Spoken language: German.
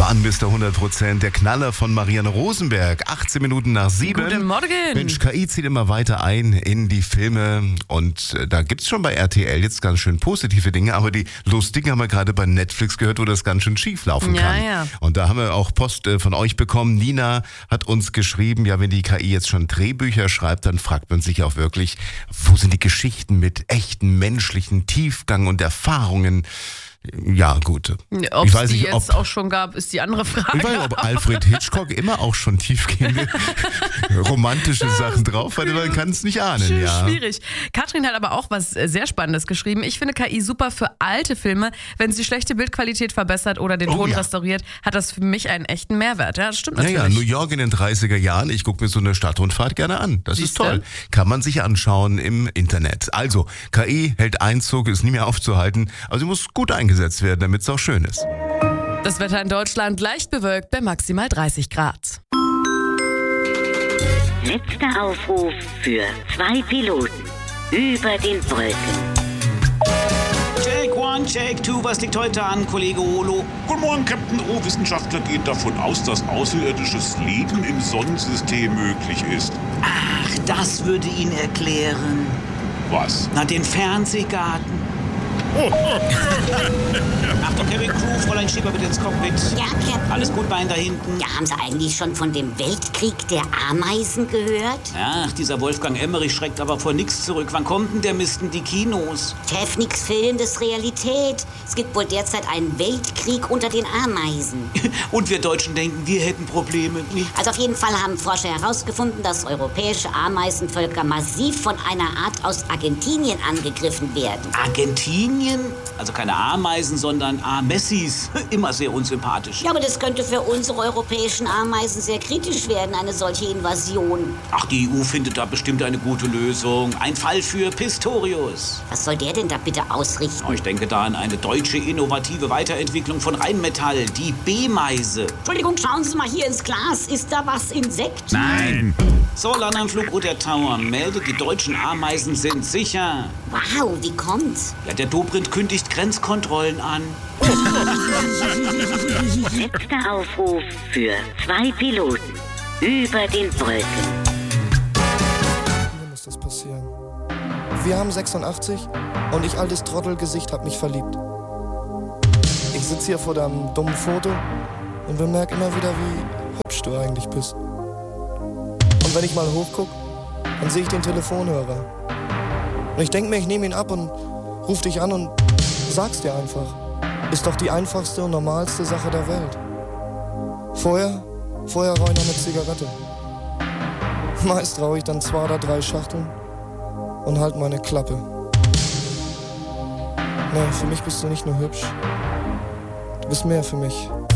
an, Mr. 100%, der Knaller von Marianne Rosenberg, 18 Minuten nach 7. Guten Morgen. Mensch, KI zieht immer weiter ein in die Filme und da gibt's schon bei RTL jetzt ganz schön positive Dinge, aber die lustigen haben wir gerade bei Netflix gehört, wo das ganz schön schief laufen kann. Ja. Und da haben wir auch Post von euch bekommen. Nina hat uns geschrieben, ja, wenn die KI jetzt schon Drehbücher schreibt, dann fragt man sich auch wirklich, wo sind die Geschichten mit echten menschlichen Tiefgang und Erfahrungen? Ja, gut. Ob es die jetzt auch schon gab, ist die andere Frage. Ich weiß nicht, ob Alfred Hitchcock immer auch schon tiefgehende romantische Sachen drauf hatte, man kann es nicht ahnen. Ja. Schwierig. Katrin hat aber auch was sehr Spannendes geschrieben. Ich finde KI super für alte Filme. Wenn sie schlechte Bildqualität verbessert oder den Ton restauriert, hat das für mich einen echten Mehrwert. Ja, das stimmt natürlich. Ja, New York in den 30er Jahren, ich gucke mir so eine Stadtrundfahrt gerne an. Das ist toll. Kann man sich anschauen im Internet. Also, KI hält Einzug, ist nie mehr aufzuhalten, aber sie muss gut eingesetzt werden, damit es auch schön ist. Das Wetter in Deutschland leicht bewölkt bei maximal 30 Grad. Letzter Aufruf für 2 Piloten über den Brücken. Check 1, Check 2, was liegt heute an, Kollege Olo? Guten Morgen, Captain O. Wissenschaftler gehen davon aus, dass außerirdisches Leben im Sonnensystem möglich ist. Ach, das würde ihn erklären. Was? Na, den Fernsehgarten. Achtung, Cabin Crew, Fräulein Schieber bitte ins Cockpit. Ja, Captain. Alles gut, Bein da hinten. Ja, haben Sie eigentlich schon von dem Weltkrieg der Ameisen gehört? Ach, dieser Wolfgang Emmerich schreckt aber vor nichts zurück. Wann kommt denn der Mist in die Kinos? Chef, nix Fehlendes Realität. Es gibt wohl derzeit einen Weltkrieg unter den Ameisen. Und wir Deutschen denken, wir hätten Probleme. Also auf jeden Fall haben Forscher herausgefunden, dass europäische Ameisenvölker massiv von einer Art aus Argentinien angegriffen werden. Argentinien? Also keine Ameisen, sondern Amessis. Immer sehr unsympathisch. Ja, aber das könnte für unsere europäischen Ameisen sehr kritisch werden, eine solche Invasion. Ach, die EU findet da bestimmt eine gute Lösung. Ein Fall für Pistorius. Was soll der denn da bitte ausrichten? Oh, ich denke da an eine deutsche innovative Weiterentwicklung von Rheinmetall, die B-Meise. Entschuldigung, schauen Sie mal hier ins Glas. Ist da was Insekt? Nein. So, Landanflug Uter Tower meldet, die deutschen Ameisen sind sicher. Wow, wie kommt's? Ja, der Dobrindt kündigt Grenzkontrollen an. Letzter Aufruf für 2 Piloten über den Brücken. Mir muss das passieren. Wir haben 86 und ich, altes Trottelgesicht, hab mich verliebt. Ich sitz hier vor deinem dummen Foto und bemerk immer wieder, wie hübsch du eigentlich bist. Und wenn ich mal hochguck, dann sehe ich den Telefonhörer. Und ich denk mir, ich nehme ihn ab und ruf dich an und sag's dir einfach. Ist doch die einfachste und normalste Sache der Welt. Vorher rauche ich noch eine Zigarette. Meist rauche ich dann 2 oder 3 Schachteln und halt meine Klappe. Nee, für mich bist du nicht nur hübsch. Du bist mehr für mich.